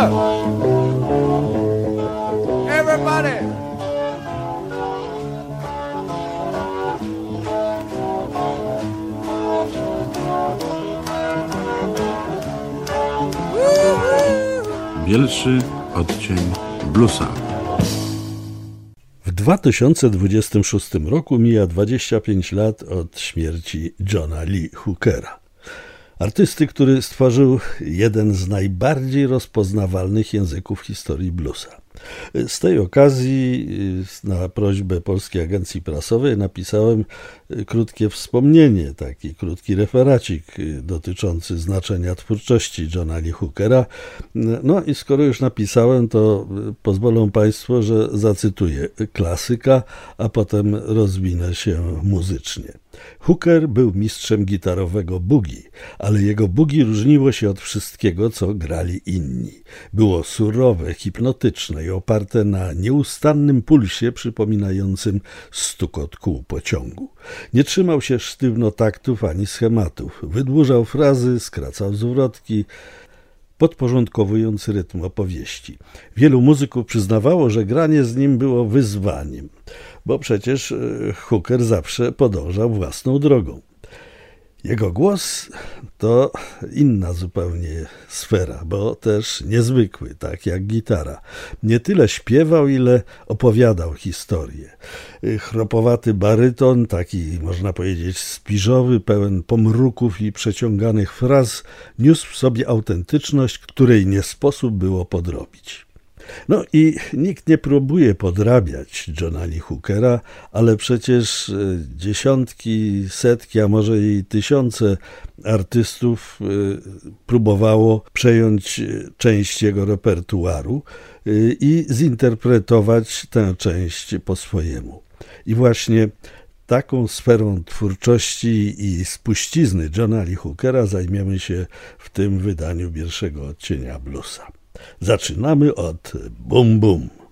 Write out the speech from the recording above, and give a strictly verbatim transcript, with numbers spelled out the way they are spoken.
up. Everybody. Pierwszy odcień bluesa. W dwa tysiące dwudziestym szóstym roku mija dwadzieścia pięć lat od śmierci Johna Lee Hookera. Artysty, który stworzył jeden z najbardziej rozpoznawalnych języków historii bluesa. Z tej okazji na prośbę Polskiej Agencji Prasowej napisałem krótkie wspomnienie, taki krótki referacik dotyczący znaczenia twórczości Johna Lee Hookera. No i skoro już napisałem, to pozwolą Państwo, że zacytuję klasyka, a potem rozwinę się muzycznie. Hooker był mistrzem gitarowego boogie, ale jego boogie różniło się od wszystkiego, co grali inni. Było surowe, hipnotyczne i oparte na nieustannym pulsie przypominającym stukot kół pociągu. Nie trzymał się sztywno taktów ani schematów. Wydłużał frazy, skracał zwrotki, podporządkowując rytm opowieści. Wielu muzyków przyznawało, że granie z nim było wyzwaniem, bo przecież Hooker zawsze podążał własną drogą. Jego głos to inna zupełnie sfera, bo też niezwykły, tak jak gitara. Nie tyle śpiewał, ile opowiadał historię. Chropowaty baryton, taki można powiedzieć spiżowy, pełen pomruków i przeciąganych fraz, niósł w sobie autentyczność, której nie sposób było podrobić. No i nikt nie próbuje podrabiać Johna Lee Hookera, ale przecież dziesiątki, setki, a może i tysiące artystów próbowało przejąć część jego repertuaru i zinterpretować tę część po swojemu. I właśnie taką sferą twórczości i spuścizny Johna Lee Hookera zajmiemy się w tym wydaniu pierwszego odcienia bluesa. Zaczynamy od Bum Bum.